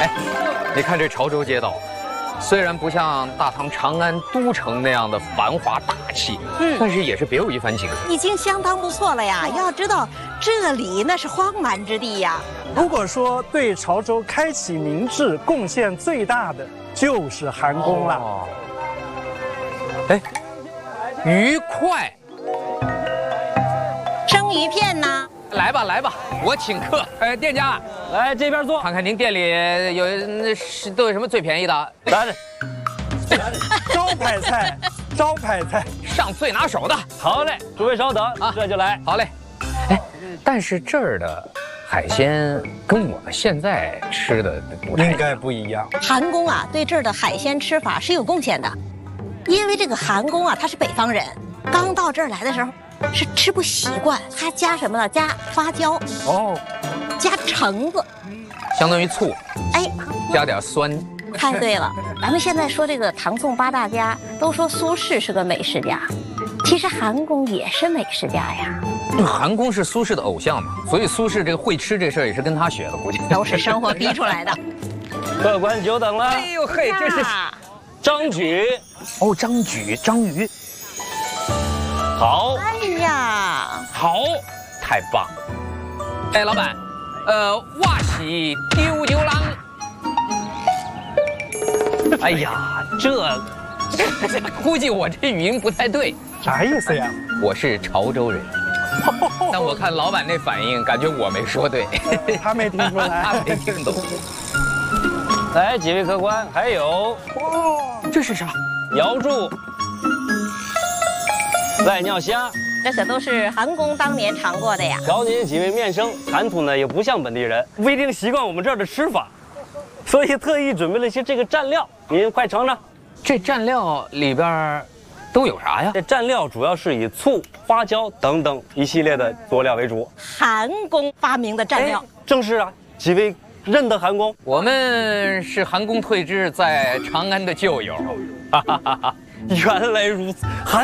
哎，你看这潮州街道，虽然不像大唐长安都城那样的繁华大气，但是也是别有一番景色。 已经相当不错了呀。要知道，这里那是荒蛮之地呀。 如果说对潮州开启明治贡献最大的，就是韩宫了。 哦，哎，愉快。 生鱼片呢？ 来吧，来吧，我请客。店家， 来这边坐， 看看您店里都有什么最便宜的？ 来， 招牌菜，招牌菜， 上最拿手的。 好嘞，诸位稍等啊， 这就来。 好嘞。哎，但是这儿的海鲜跟我们现在吃的不太应该不一样。 韩公啊，对这儿的海鲜吃法是有贡献的，因为这个韩公啊，他是北方人，刚到这儿来的时候是吃不习惯，他加什么呢？加花椒哦， 加橙子， 相当于醋， 哎， 加点酸。 太对了。咱们现在说这个唐宋八大家，都说苏轼是个美食家，其实韩公也是美食家呀。 韩公是苏轼的偶像嘛，所以苏轼这个会吃这事儿也是跟他学的，估计都是生活逼出来的。 客官久等了。 哎呦嘿，这是张举， 哦，张举、章鱼， 好， 哎呀， 好，太棒了！哎，老板，瓦西丢丢郎。哎呀，这估计我这语音不太对， 啥意思呀？ 我是潮州人，但我看老板那反应，感觉我没说对， 他没听出来， 他没听懂。 来几位客官，还有这是啥？ 瑶柱、赖尿虾， 这可都是韩公当年尝过的呀。 找您几位面生，谈吐呢也不像本地人，不一定习惯我们这儿的吃法，所以特意准备了一些这个蘸料，您快尝尝。 这蘸料里边都有啥呀？ 这蘸料主要是以醋、花椒等等一系列的佐料为主。 韩公发明的蘸料， 正是啊，几位认得韩公？ 我们是韩公退治在长安的旧友， 哈哈哈哈，原来如此，韩